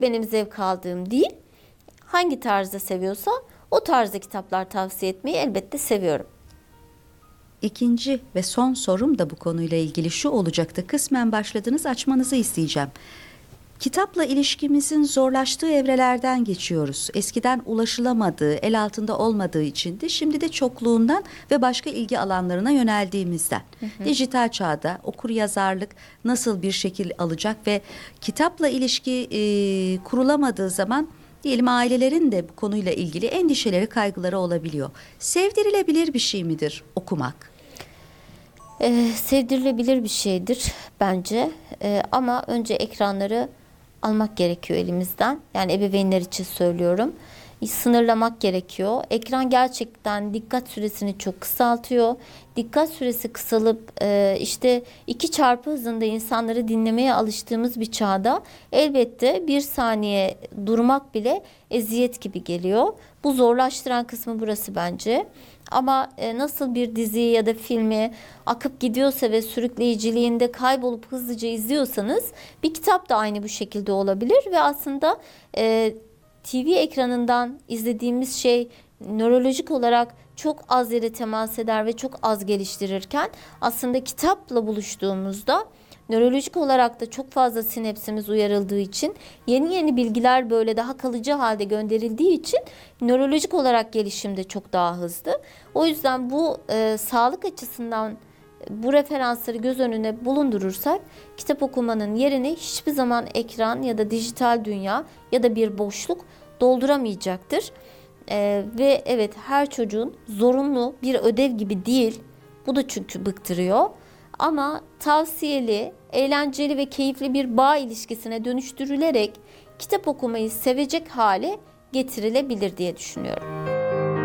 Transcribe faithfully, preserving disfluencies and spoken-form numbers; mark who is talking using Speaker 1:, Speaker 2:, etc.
Speaker 1: benim zevk aldığım değil. Hangi tarzda seviyorsa o tarzda kitaplar tavsiye etmeyi elbette seviyorum.
Speaker 2: İkinci ve son sorum da bu konuyla ilgili şu olacaktı. Kısmen başladınız, açmanızı isteyeceğim. Kitapla ilişkimizin zorlaştığı evrelerden geçiyoruz. Eskiden ulaşılamadığı, el altında olmadığı içindi. Şimdi de çokluğundan ve başka ilgi alanlarına yöneldiğimizden. Hı hı. Dijital çağda okuryazarlık nasıl bir şekil alacak ve kitapla ilişki e, kurulamadığı zaman diyelim ailelerin de bu konuyla ilgili endişeleri, kaygıları olabiliyor. Sevdirilebilir bir şey midir okumak?
Speaker 1: Ee, sevdirilebilir bir şeydir bence. Ee, ama önce ekranları almak gerekiyor elimizden. Yani ebeveynler için söylüyorum. Sınırlamak gerekiyor. Ekran gerçekten dikkat süresini çok kısaltıyor. Dikkat süresi kısalıp e, işte iki çarpı hızında insanları dinlemeye alıştığımız bir çağda elbette bir saniye durmak bile eziyet gibi geliyor. Bu zorlaştıran kısmı burası bence. Ama e, nasıl bir diziyi ya da filmi akıp gidiyorsa ve sürükleyiciliğinde kaybolup hızlıca izliyorsanız bir kitap da aynı bu şekilde olabilir ve aslında e, T V ekranından izlediğimiz şey nörolojik olarak çok az yere temas eder ve çok az geliştirirken aslında kitapla buluştuğumuzda nörolojik olarak da çok fazla sinapsimiz uyarıldığı için yeni yeni bilgiler böyle daha kalıcı halde gönderildiği için nörolojik olarak gelişim de çok daha hızlı. O yüzden bu e, sağlık açısından bu referansları göz önüne bulundurursak kitap okumanın yerini hiçbir zaman ekran ya da dijital dünya ya da bir boşluk dolduramayacaktır. Ee, ve evet, her çocuğun zorunlu bir ödev gibi değil. Bu da çünkü bıktırıyor. Ama tavsiyeli, eğlenceli ve keyifli bir bağ ilişkisine dönüştürülerek kitap okumayı sevecek hale getirilebilir diye düşünüyorum.